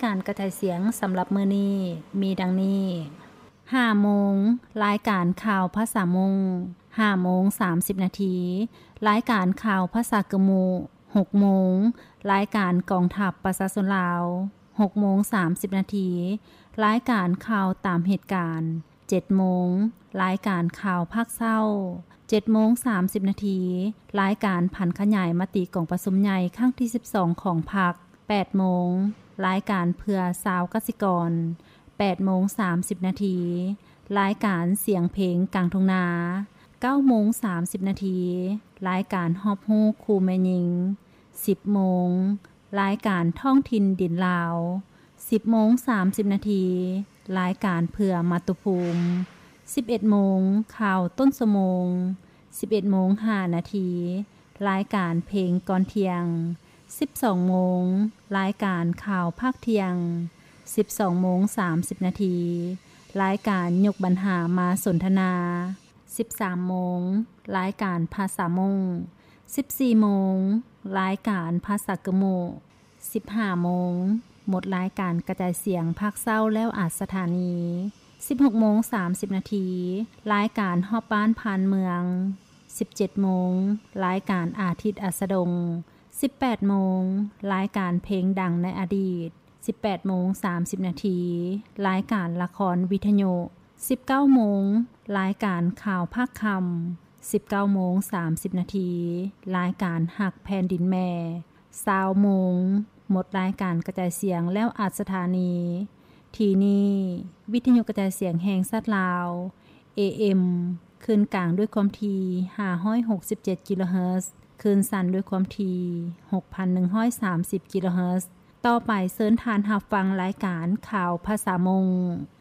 การกระจายเสียงสำหรับมื้อนี้มีดังนี้5 โมงรายการข่าวภาษามง5 โมง 30 นาทีรายการข่าวภาษากะมู6 โมงรายการกองทัพประชาชนลาว6 โมง 30 นาทีรายการข่าวตามเหตุการณ์7 โมงรายการข่าวภาคเศร้า7 โมง 30 นาทีรายการผันขยายมติกองประชุมใหญ่ครั้งที่12ของพรรค8 โมงรายการเพื่อชาวกสิกร8 โมง 30 นาทีรายการเสียงเพลงกลางทุ่งนา9 โมง 30 นาทีรายการฮอบฮู้ครูแม่หญิง10 โมงรายการท่องถิ่นดินลาว10 โมง 30 นาทีรายการเพื่อมาตุภูมิ11 โมงข่าวต้นสมง11 โมง 5 นาทีรายการเพลงก่อนเที่ยง12 โมงรายการข่าวภาคเที่ยง12 โมง 30 นาทีรายการยกปัญหามาสนทนา13 โมงรายการภาษามง14 โมงรายการภาษากะโม15 โมงหมดรายการกระจายเสียงภาคเศร้าแล้วอาจสถานี16 โมง 30 นาทีรายการฮอบบ้านผ่านเมือง17 โมงรายการอาทิตย์อัสดง18 โมงรายการเพลงดังในอดีต18 โมง 30 นาทีรายการละครวิทยุ19 โมงรายการข่าวภาคคำ19 โมง 30 นาทีรายการหักแผ่นดินแม่20 โมงหมดรายการกระจายเสียงแล้วอัดสถานีทีนี้วิทยุกระจายเสียงแห่งชาติลาว AM คืนกลางด้วยความถี่567 กิโลเฮิรตซ์คืนสั้นด้วยความถี่ 6,130 กิโลเฮิรตซ์ต่อไปเชิญทานรับฟังรายการข่าวภาษามง